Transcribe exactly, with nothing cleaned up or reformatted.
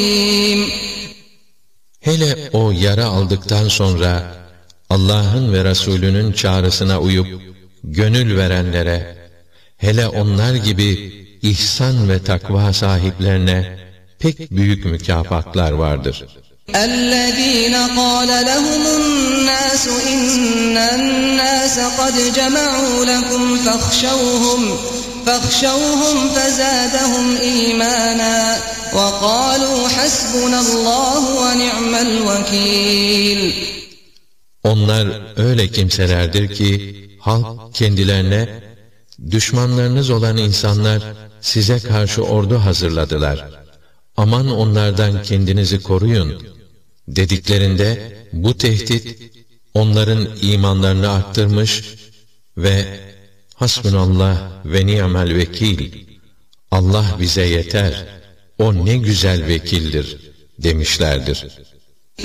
Hele o yara aldıktan sonra Allah'ın ve Resulünün çağrısına uyup gönül verenlere, hele onlar gibi ihsan ve takva sahiplerine pek büyük mükafatlar vardır. اَلَّذ۪ينَ قَالَ لَهُمُ النَّاسُ اِنَّ النَّاسَ قَدْ جَمَعُوا لَكُمْ فَاخْشَوْهُمْ فَاخْشَوْهُمْ فَزَادَهُمْ اِيمَانًا وَقَالُوا حَسْبُنَا اللّٰهُ وَنِعْمَ الْوَكِيلُ. Onlar öyle kimselerdir ki, halk kendilerine, düşmanlarınız olan insanlar size karşı ordu hazırladılar, aman onlardan kendinizi koruyun dediklerinde, bu tehdit onların imanlarını arttırmış ve hasbunallah ve ni'mel vekil, Allah bize yeter, o ne güzel vekildir demişlerdir.